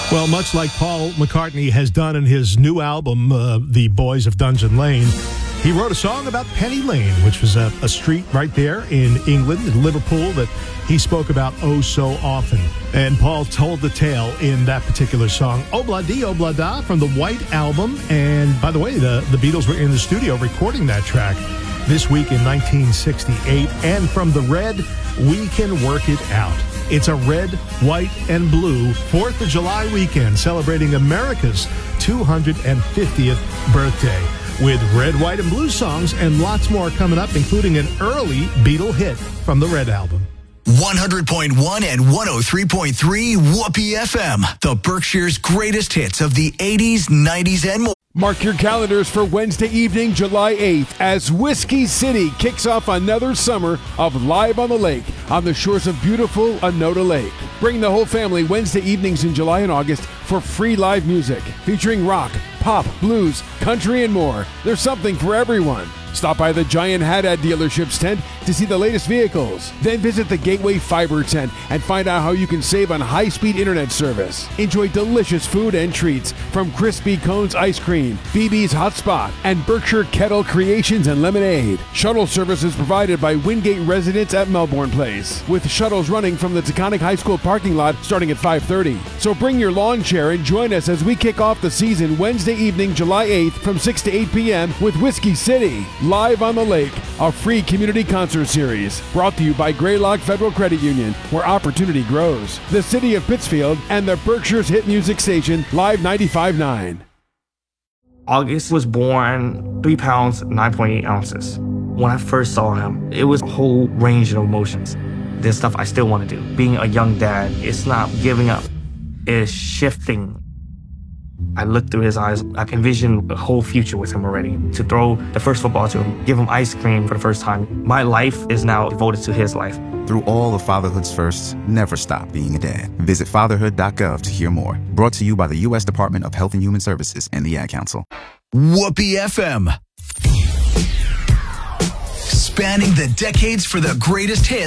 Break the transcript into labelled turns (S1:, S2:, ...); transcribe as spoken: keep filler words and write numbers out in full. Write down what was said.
S1: Well, much like Paul McCartney has done in his new album, uh, The Boys of Dungeon Lane, he wrote a song about Penny Lane, which was a, a street right there in England, in Liverpool, that he spoke about oh so often. And Paul told the tale in that particular song, Obla Di Obla Da, from the White Album. And by the way, the, the Beatles were in the studio recording that track this week in nineteen sixty-eight. And from the Red, We Can Work It Out. It's a red, white, and blue fourth of July weekend celebrating America's two hundred fiftieth birthday with red, white, and blue songs and lots more coming up, including an early Beatle hit from the Red Album.
S2: one hundred point one and one oh three point three Whoopee F M, the Berkshire's greatest hits of the eighties, nineties, and more.
S3: Mark your calendars for Wednesday evening, July eighth, as Whiskey City kicks off another summer of Live on the Lake on the shores of beautiful Anoda Lake. Bring the whole family Wednesday evenings in July and August for free live music featuring rock, pop, blues, country, and more. There's something for everyone. Stop by the Giant Haddad dealership's tent to see the latest vehicles. Then visit the Gateway Fiber tent and find out how you can save on high-speed internet service. Enjoy delicious food and treats from Crispy Cones Ice Cream, B B's Hot Spot, and Berkshire Kettle Creations and Lemonade. Shuttle service is provided by Wingate residents at Melbourne Place, with shuttles running from the Taconic High School parking lot starting at five thirty. So bring your lawn chair and join us as we kick off the season Wednesday evening, July eighth from six to eight p.m. with Whiskey City. Live on the Lake, a free community concert series brought to you by Greylock Federal Credit Union, where opportunity grows. The City of Pittsfield and the Berkshire's hit music station, Live ninety-five point nine.
S4: August was born three pounds, nine point eight ounces. When I first saw him, it was a whole range of emotions. There's stuff I still want to do. Being a young dad, it's not giving up. It's shifting. I looked through his eyes. I envisioned a whole future with him already. To throw the first football to him, give him ice cream for the first time. My life is now devoted to his life.
S5: Through all of fatherhood's firsts, never stop being a dad. Visit fatherhood dot gov to hear more. Brought to you by the U S Department of Health and Human Services and the Ad Council.
S2: Whoopee F M. Spanning the decades for the greatest hits.